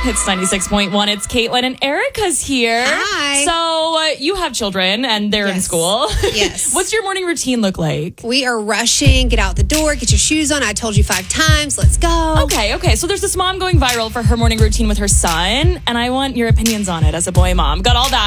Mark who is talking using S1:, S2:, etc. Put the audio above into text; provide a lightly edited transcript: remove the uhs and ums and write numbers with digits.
S1: It's 96.1. It's Caitlin and Erica's here.
S2: Hi.
S1: So you have children and they're in school.
S2: Yes.
S1: What's your morning routine look like?
S2: We are rushing. Get out the door. Get your shoes on. I told you 5 times. Let's go.
S1: Okay. So there's this mom going viral for her morning routine with her son, and I want your opinions on it as a boy mom. Got all that